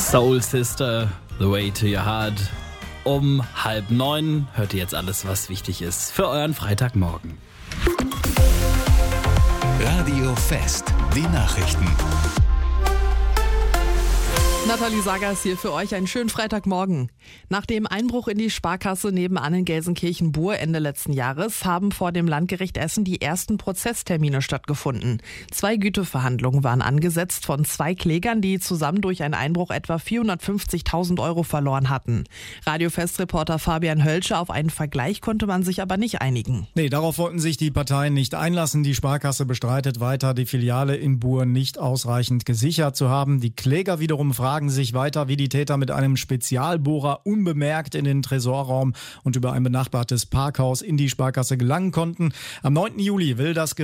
Soul Sister, The Way to Your Heart. Um 8:30 hört ihr jetzt alles, was wichtig ist für euren Freitagmorgen. Radio Fest, die Nachrichten. Nathalie Sagers hier für euch, einen schönen Freitagmorgen. Nach dem Einbruch in die Sparkasse nebenan in Gelsenkirchen-Buhr Ende letzten Jahres haben vor dem Landgericht Essen die ersten Prozesstermine stattgefunden. 2 Güteverhandlungen waren angesetzt von 2 Klägern, die zusammen durch einen Einbruch etwa 450.000 € verloren hatten. Radio-Fest-Reporter Fabian Hölsche, auf einen Vergleich konnte man sich aber nicht einigen. Nee, darauf wollten sich die Parteien nicht einlassen. Die Sparkasse bestreitet weiter, die Filiale in Buhr nicht ausreichend gesichert zu haben. Die Kläger wiederum fragen sich weiter, wie die Täter mit einem Spezialbohrer unbemerkt in den Tresorraum und über ein benachbartes Parkhaus in die Sparkasse gelangen konnten. Am 9. Juli will das